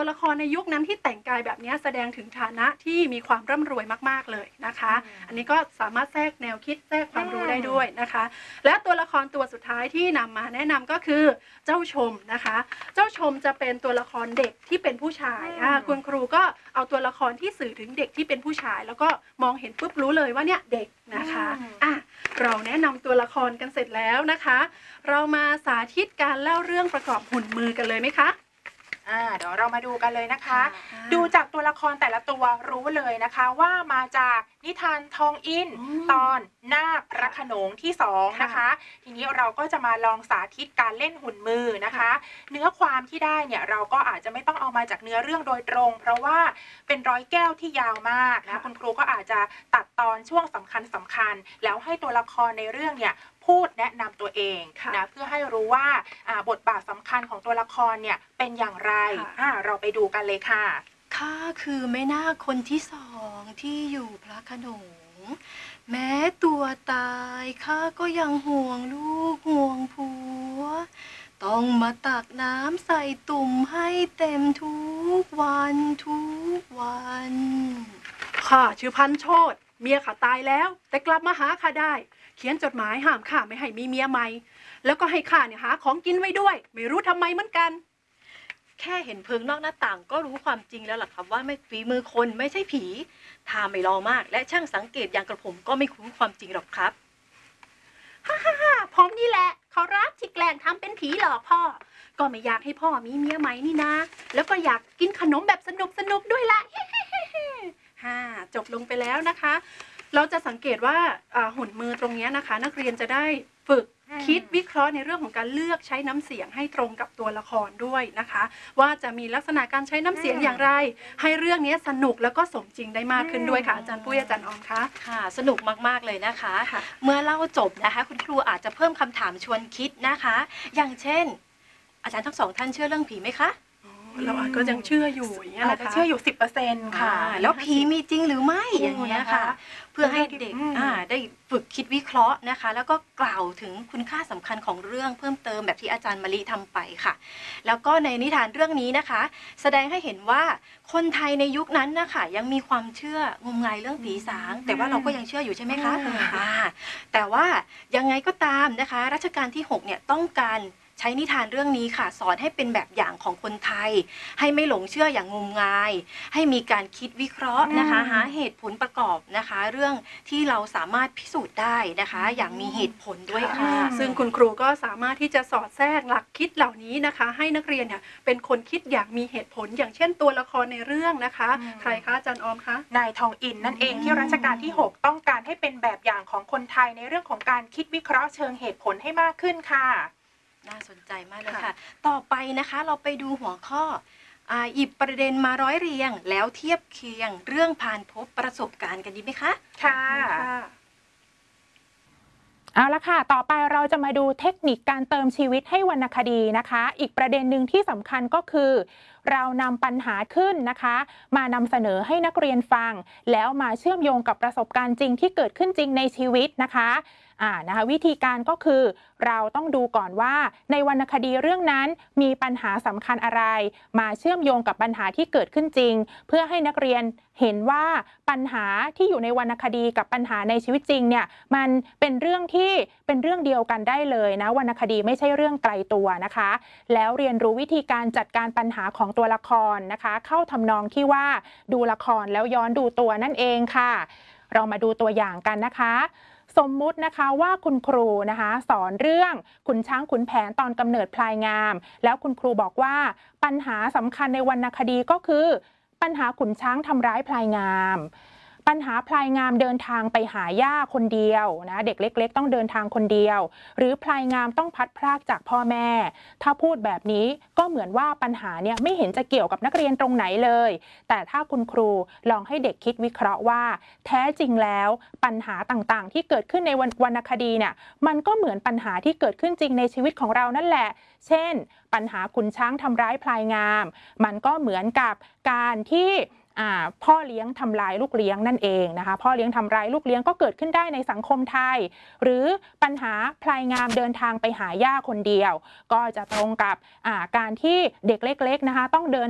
ละครในยุคนั้นที่แต่งกายแบบนี้แสดงถึงฐานะที่มีความร่ำรวยมากๆเลยนะคะอันนี้ก็สามารถแทรกแนวคิดแทรกความรู้ได้ด้วยนะคะและตัวละครตัวสุดท้ายที่นำมาแนะนำก็คือเจ้าชมนะคะเจ้าชมจะเป็นตัวละครเด็กที่เป็นผู้ชายคุณครูก็เอาตัวละครที่สื่อถึงเด็กที่เป็นผู้ชายแล้วก็มองเห็นปุ๊บรู้เลยว่าเนี่ยเด็กนะคะเราแนะนำตัวละครกันเสร็จแล้วนะคะเรามาสาธิตการเล่าเรื่องประกอบหุ่นมือกันเลยไหมคะเดี๋ยวเรามาดูกันเลยนะคะดูจากตัวละครแต่ละตัวรู้เลยนะคะว่ามาจากนิทานทองอินตอนนาคพระโขนงที่2นะคะทีนี้เราก็จะมาลองสาธิตการเล่นหุ่นมือนะคะเนื้อความที่ได้เนี่ยเราก็อาจจะไม่ต้องเอามาจากเนื้อเรื่องโดยตรงเพราะว่าเป็นร้อยแก้วที่ยาวมากนะคุณครูก็อาจจะตัดตอนช่วงสำคัญแล้วให้ตัวละครในเรื่องเนี่ยพูดแนะนำตัวเองนะเพื่อให้รู้ว่าบทบาทสำคัญของตัวละครเนี่ยเป็นอย่างไรเราไปดูกันเลยค่ะข้าคือแม่นาคคนที่2ที่อยู่พระโขนงแม้ตัวตายข้าก็ยังห่วงลูกห่วงผัวต้องมาตักน้ำใส่ตุ่มให้เต็มทุกวันข้าชื่อพันโชติเมียข้าตายแล้วแต่กลับมาหาข้าได้เขียนจดหมายห้ามข้าไม่ให้มีเมียใหม่แล้วก็ให้ข้าเนี่ยหาของกินไว้ด้วยไม่รู้ทำไมเหมือนกันแค่เห็นเพิงนอกหน้าต่างก็รู้ความจริงแล้วล่ะครับว่าไม่ฝีมือคนไม่ใช่ผีถ้าไม่ลองมากและช่างสังเกตอย่างกระผมก็ไม่รู้ความจริงหรอกครับฮ่าผมนี่แหละเขารับที่แกล้งทำเป็นผีหลอกพ่อก็ไม่อยากให้พ่อมีเมียใหม่นี่นะแล้วก็อยากกินขนมแบบสนุกด้วยละจบลงไปแล้วนะคะเราจะสังเกตว่าหุ่นมือตรงนี้นะคะนักเรียนจะได้ฝึกคิดวิเคราะห์ในเรื่องของการเลือกใช้น้ำเสียงให้ตรงกับตัวละครด้วยนะคะว่าจะมีลักษณะการใช้น้ำเสียงอย่างไรให้เรื่องนี้สนุกแล้วก็สมจริงได้มากขึ้นด้วยค่ะอาจารย์ปุ้ยอาจารย์ออมคะค่ะสนุกมากๆเลยนะคะเมื่อเล่าจบนะคะคุณครูอาจจะเพิ่มคำถามชวนคิดนะคะอย่างเช่นอาจารย์ทั้ง2ท่านเชื่อเรื่องผีไหมคะเราก็ยังเชื่ออยู่อย่างเงี้ยนะคะเชื่ออยู่ 10% ค่ะแล้วผีมีจริงหรือไม่อย่างเงี้ยค่ะเพื่อให้เด็กได้ฝึกคิดวิเคราะห์นะคะแล้วก็กล่าวถึงคุณค่าสำคัญของเรื่องเพิ่มเติมแบบที่อาจารย์มะลิทำไปค่ะแล้วก็ในนิทานเรื่องนี้นะคะแสดงให้เห็นว่าคนไทยในยุคนั้นนะคะยังมีความเชื่องมงายเรื่องผีสางแต่ว่าเราก็ยังเชื่ออยู่ใช่ไหมคะแต่ว่ายังไงก็ตามนะคะรัชกาลที่6เนี่ยต้องการใช้นิทานเรื่องนี้ค่ะสอนให้เป็นแบบอย่างของคนไทยให้ไม่หลงเชื่ออย่างงมงายให้มีการคิดวิเคราะห์นะคะหาเหตุผลประกอบนะคะเรื่องที่เราสามารถพิสูจน์ได้นะคะอย่างมีเหตุผลด้วยค่ะซึ่งคุณครูก็สามารถที่จะสอดแทรกหลักคิดเหล่านี้นะคะให้นักเรียนเนี่ยเป็นคนคิดอย่างมีเหตุผลอย่างเช่นตัวละครในเรื่องนะคะใครคะอาจารย์ออมคะนายทองอินนั่นเองที่รัชกาลที่6ต้องการให้เป็นแบบอย่างของคนไทยในเรื่องของการคิดวิเคราะห์เชิงเหตุผลให้มากขึ้นค่ะน่าสนใจมากเลยค่ะต่อไปนะคะเราไปดูหัวข้อหยิบประเด็นมาร้อยเรียงแล้วเทียบเคียงเรื่องผ่านพบประสบการณ์กันดีไหมคะค่ะเอาละค่ะต่อไปเราจะมาดูเทคนิคการเติมชีวิตให้วรรณคดีนะคะอีกประเด็นหนึ่งที่สำคัญก็คือเรานำปัญหาขึ้นนะคะมานำเสนอให้นักเรียนฟังแล้วมาเชื่อมโยงกับประสบการณ์จริงที่เกิดขึ้นจริงในชีวิตนะคะวิธีการก็คือเราต้องดูก่อนว่าในวรรณคดีเรื่องนั้นมีปัญหาสำคัญอะไรมาเชื่อมโยงกับปัญหาที่เกิดขึ้นจริงเพื่อให้นักเรียนเห็นว่าปัญหาที่อยู่ในวรรณคดีกับปัญหาในชีวิตจริงเนี่ยมันเป็นเรื่องที่เป็นเรื่องเดียวกันได้เลยนะวรรณคดีไม่ใช่เรื่องไกลตัวนะคะแล้วเรียนรู้วิธีการจัดการปัญหาของตัวละครนะคะเข้าทำนองที่ว่าดูละครแล้วย้อนดูตัวนั่นเองค่ะเรามาดูตัวอย่างกันนะคะสมมุตินะคะว่าคุณครูนะคะสอนเรื่องขุนช้างขุนแผนตอนกำเนิดพลายงามแล้วคุณครูบอกว่าปัญหาสำคัญในวรรณคดีก็คือปัญหาขุนช้างทำร้ายพลายงามปัญหาพลายงามเดินทางไปหาย่าคนเดียวนะเด็กเล็กๆต้องเดินทางคนเดียวหรือพลายงามต้องพัดพรากจากพ่อแม่ถ้าพูดแบบนี้ก็เหมือนว่าปัญหาเนี่ยไม่เห็นจะเกี่ยวกับนักเรียนตรงไหนเลยแต่ถ้าคุณครูลองให้เด็กคิดวิเคราะห์ว่าแท้จริงแล้วปัญหาต่างๆที่เกิดขึ้นในวรรณคดีเนี่ยมันก็เหมือนปัญหาที่เกิดขึ้นจริงในชีวิตของเรานั่นแหละเช่นปัญหาขุนช้างทำร้ายพลายงามมันก็เหมือนกับการที่พ่อเลี้ยงทำร้ายลูกเลี้ยงนั่นเองนะคะพ่อเลี้ยงทำร้ายลูกเลี้ยงก็เกิดขึ้นได้ในสังคมไทยหรือปัญหาพลายงามเดินทางไปหาย่าคนเดียวก็จะตรงกับการที่เด็กเล็กๆนะคะต้องเดิน